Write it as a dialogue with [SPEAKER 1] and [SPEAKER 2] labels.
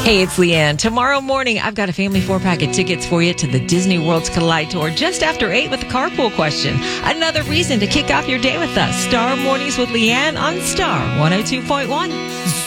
[SPEAKER 1] Hey, it's Leanne. Tomorrow morning, I've got a family 4-pack of tickets for you to the Disney World's Collide Tour just after 8 with the carpool question. Another reason to kick off your day with us. Star Mornings with Leanne on Star 102.1.